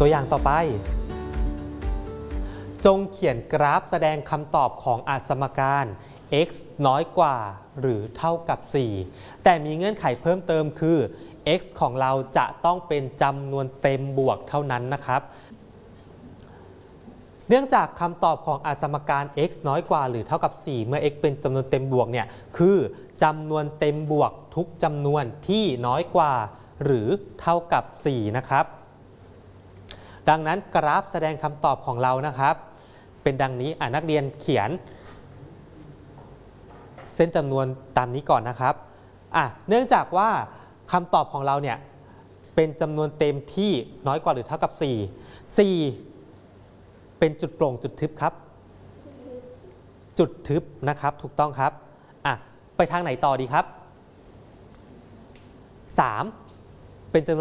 ตัวอย่างต่อไปจงเขียนกราฟแสดงคำตอบของอสมการ x น้อยกว่าหรือเท่ากับ 4 แต่มีเงื่อนไขเพิ่มเติมคือ x ของเราจะต้องเป็นจำนวนเต็มบวกเท่านั้นนะครับเนื่องจากคำตอบของอสมการ x น้อยกว่าหรือเท่ากับ 4 เมื่อ x เป็นจำนวนเต็มบวกเนี่ยคือจำนวนเต็มบวกทุกจำนวนที่น้อยกว่าหรือเท่ากับ 4 นะครับดังนั้นกราฟแสดงคำตอบของเรานะครับเป็นดังนี้นักเรียนเขียนเส้นจำนวนตามนี้ก่อนนะครับเนื่องจากว่าคำตอบของเราเนี่ยเป็นจำนวนเต็มที่น้อยกว่าหรือเท่ากับ 4 4เป็นจุดโปร่งจุดทึบครับจุดทึบนะครับถูกต้องครับไปทางไหนต่อดีครับ 3เป็นจำนวน